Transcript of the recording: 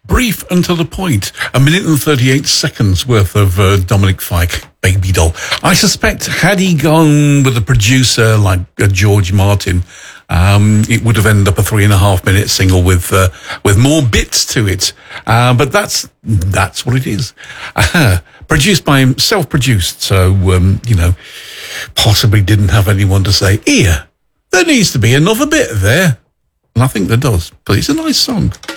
brief and to the point. 1 minute and 38 seconds worth of Dominic Fike, Baby Doll. I suspect had he gone with a producer like George Martin, it would have ended up a 3.5 minute single with more bits to it. But that's what it is. Produced by him, self-produced. So, possibly didn't have anyone to say, here, there needs to be another bit there. And I think there does, but it's a nice song.